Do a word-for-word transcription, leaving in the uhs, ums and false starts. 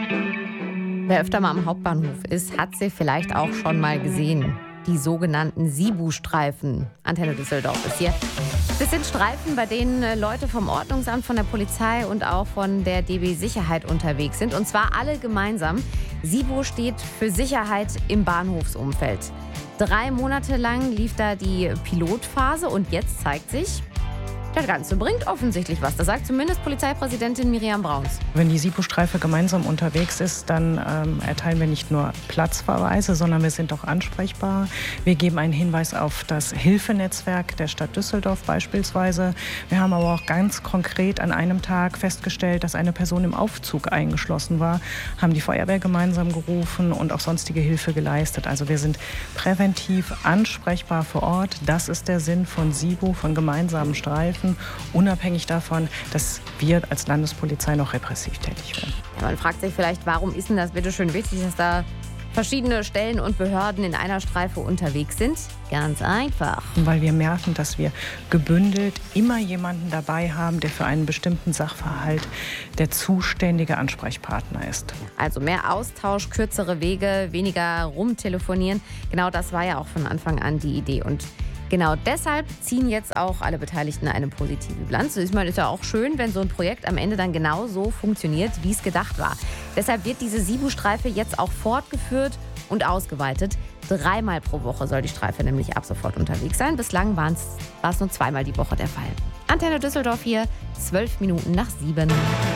Wer öfter mal am Hauptbahnhof ist, hat sie vielleicht auch schon mal gesehen. Die sogenannten Sibu-Streifen. Antenne Düsseldorf ist hier. Das sind Streifen, bei denen Leute vom Ordnungsamt, von der Polizei und auch von der D B Sicherheit unterwegs sind. Und zwar alle gemeinsam. Sibu steht für Sicherheit im Bahnhofsumfeld. Drei Monate lang lief da die Pilotphase und jetzt zeigt sich, das Ganze bringt offensichtlich was. Das sagt zumindest Polizeipräsidentin Miriam Brauns. Wenn die Sibu-Streife gemeinsam unterwegs ist, dann ähm, erteilen wir nicht nur Platzverweise, sondern wir sind auch ansprechbar. Wir geben einen Hinweis auf das Hilfenetzwerk der Stadt Düsseldorf beispielsweise. Wir haben aber auch ganz konkret an einem Tag festgestellt, dass eine Person im Aufzug eingeschlossen war, haben die Feuerwehr gemeinsam gerufen und auch sonstige Hilfe geleistet. Also wir sind präventiv ansprechbar vor Ort. Das ist der Sinn von Sibu, von gemeinsamen Streifen. Unabhängig davon, dass wir als Landespolizei noch repressiv tätig werden. Ja, man fragt sich vielleicht, warum ist denn das bitte schön wichtig, dass da verschiedene Stellen und Behörden in einer Streife unterwegs sind? Ganz einfach. Weil wir merken, dass wir gebündelt immer jemanden dabei haben, der für einen bestimmten Sachverhalt der zuständige Ansprechpartner ist. Also mehr Austausch, kürzere Wege, weniger rumtelefonieren. Genau das war ja auch von Anfang an die Idee. Und genau deshalb ziehen jetzt auch alle Beteiligten eine positive Bilanz. Ich meine, ist ja auch schön, wenn so ein Projekt am Ende dann genau so funktioniert, wie es gedacht war. Deshalb wird diese Sibu-Streife jetzt auch fortgeführt und ausgeweitet. Dreimal pro Woche soll die Streife nämlich ab sofort unterwegs sein. Bislang war es nur zweimal die Woche der Fall. Antenne Düsseldorf hier, zwölf Minuten nach sieben.